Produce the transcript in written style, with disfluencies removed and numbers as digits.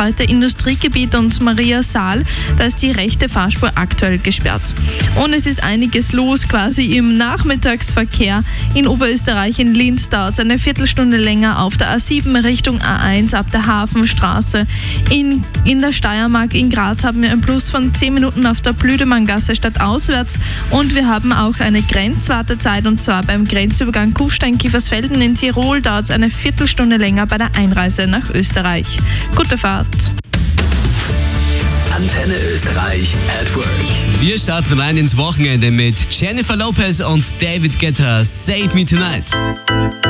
heute Industriegebiet und Maria Saal. Da ist die rechte Fahrspur aktuell gesperrt. Und es ist einiges los quasi im Nachmittagsverkehr. In Oberösterreich, in Linz, dauert es eine Viertelstunde länger auf der A7 Richtung A1 ab der Hafenstraße. In der Steiermark, in Graz, haben wir ein Plus von 10 Minuten auf der Blüdemanngasse stadtauswärts. Und wir haben auch eine Grenzwartezeit, und zwar beim Grenzübergang Kufstein-Kiefersfelden in Tirol dauert es eine Viertelstunde länger bei der Einreise nach Österreich. Gute Fahrt! Antenne Österreich at Work. Wir starten rein ins Wochenende mit Jennifer Lopez und David Guetta, Save Me Tonight.